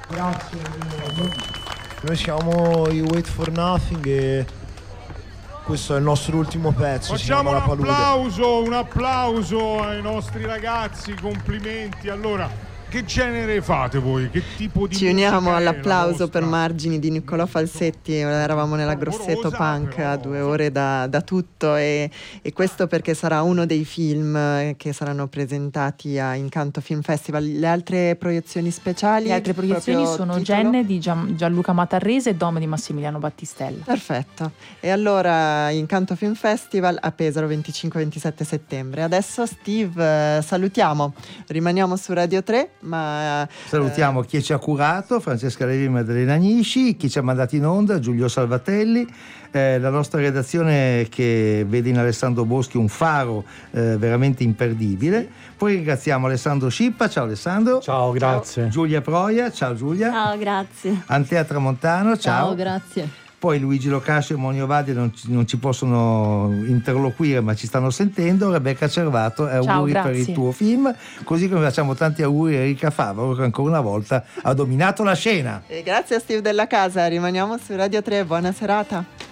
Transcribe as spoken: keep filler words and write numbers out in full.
Grazie. Noi siamo i Wait for Nothing e questo è il nostro ultimo pezzo. Facciamo un applauso, un applauso ai nostri ragazzi, complimenti. Allora, che genere fate voi? Che tipo di Ci uniamo all'applauso per per Margini di Niccolò Falsetti. Eravamo nella Grosseto Punk a due ore da, da tutto e, e questo perché sarà uno dei film che saranno presentati a Incanto Film Festival. Le altre proiezioni speciali? Le altre proiezioni sono titolo? Genne di Gian, Gianluca Matarrese e Dome di Massimiliano Battistella. Perfetto. E allora Incanto Film Festival a Pesaro venticinque ventisette settembre. Adesso Steve, salutiamo. Rimaniamo su Radio tre. Ma salutiamo eh... chi ci ha curato, Francesca Levi e Maddalena Agnisci, chi ci ha mandato in onda, Giulio Salvatelli, eh, la nostra redazione che vede in Alessandro Boschi un faro eh, veramente imperdibile. Poi ringraziamo Alessandro Scippa, ciao Alessandro. Ciao, grazie. Ciao. Giulia Proia, ciao Giulia. Ciao, grazie. Antea Tramontano, ciao. Ciao, grazie. Poi Luigi Locascio e Monio Vadi non, non ci possono interloquire ma ci stanno sentendo. Rebecca Cervato, auguri Ciao, per il tuo film, così come facciamo tanti auguri a Erika Favaro che ancora una volta ha dominato la scena. E grazie a Steve della Casa, rimaniamo su Radio tre, buona serata.